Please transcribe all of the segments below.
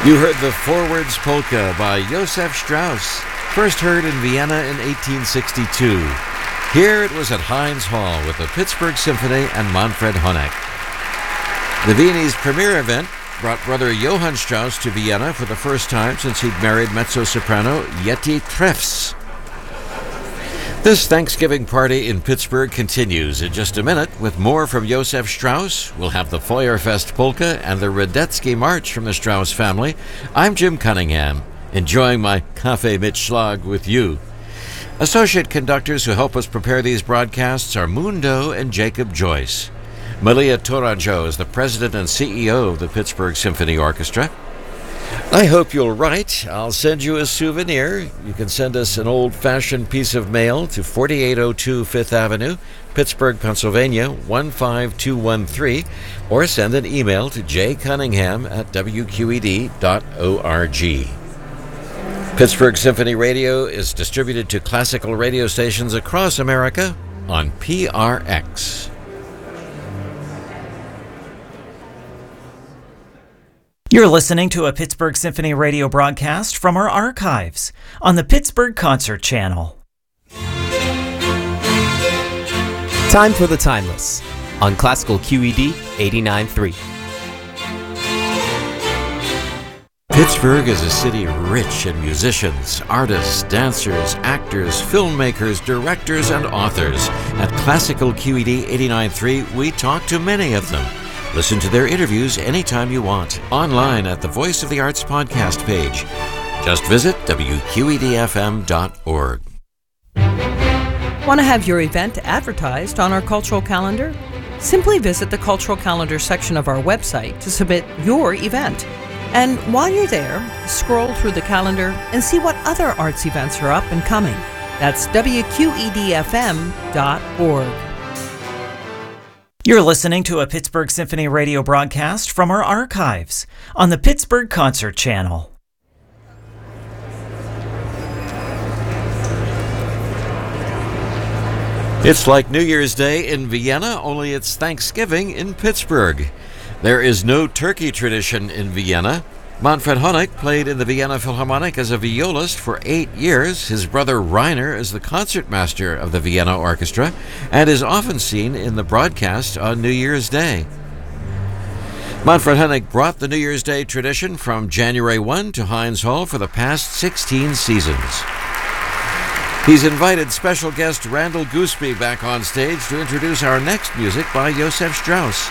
You heard the Forwards Polka by Josef Strauss, first heard in Vienna in 1862. Here it was at Heinz Hall with the Pittsburgh Symphony and Manfred Honeck. The Viennese premiere event brought brother Johann Strauss to Vienna for the first time since he'd married mezzo-soprano Yeti Treffs. This Thanksgiving party in Pittsburgh continues in just a minute with more from Josef Strauss. We'll have the Feuerfest Polka and the Radetzky March from the Strauss family. I'm Jim Cunningham, enjoying my Kaffee mit Schlag with you. Associate conductors who help us prepare these broadcasts are Mundo and Jacob Joyce. Malia Toranjo is the president and CEO of the Pittsburgh Symphony Orchestra. I hope you'll write. I'll send you a souvenir. You can send us an old-fashioned piece of mail to 4802 Fifth Avenue, Pittsburgh, Pennsylvania, 15213, or send an email to jcunningham@wqed.org. Pittsburgh Symphony Radio is distributed to classical radio stations across America on PRX. You're listening to a Pittsburgh Symphony Radio broadcast from our archives on the Pittsburgh Concert Channel. Time for the Timeless on Classical QED 89.3. Pittsburgh is a city rich in musicians, artists, dancers, actors, filmmakers, directors, and authors. At Classical QED 89.3, we talk to many of them. Listen to their interviews anytime you want, online at the Voice of the Arts podcast page. Just visit wqedfm.org. Want to have your event advertised on our cultural calendar? Simply visit the cultural calendar section of our website to submit your event. And while you're there, scroll through the calendar and see what other arts events are up and coming. That's wqedfm.org. You're listening to a Pittsburgh Symphony Radio broadcast from our archives on the Pittsburgh Concert Channel. It's like New Year's Day in Vienna, only it's Thanksgiving in Pittsburgh. There is no turkey tradition in Vienna. Manfred Honeck played in the Vienna Philharmonic as a violist for 8 years. His brother Rainer is the concertmaster of the Vienna Orchestra and is often seen in the broadcast on New Year's Day. Manfred Honeck brought the New Year's Day tradition from January 1 to Heinz Hall for the past 16 seasons. He's invited special guest Randall Gooseby back on stage to introduce our next music by Josef Strauss.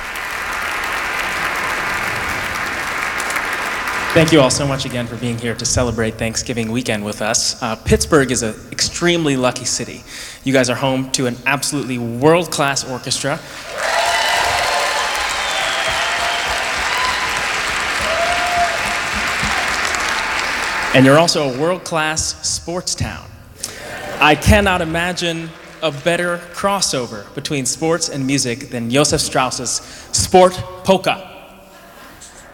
Thank you all so much again for being here to celebrate Thanksgiving weekend with us. Pittsburgh is an extremely lucky city. You guys are home to an absolutely world-class orchestra. And you're also a world-class sports town. I cannot imagine a better crossover between sports and music than Josef Strauss's Sport Polka.